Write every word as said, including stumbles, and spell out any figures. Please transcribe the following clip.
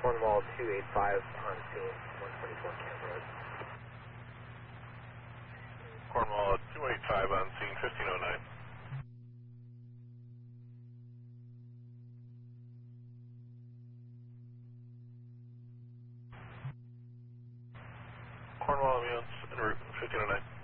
Cornwall two eight five on scene, one twenty-four Camp Road. Cornwall two eight five on scene, fifteen oh nine. Cornwall ambulance en route, fifteen oh nine.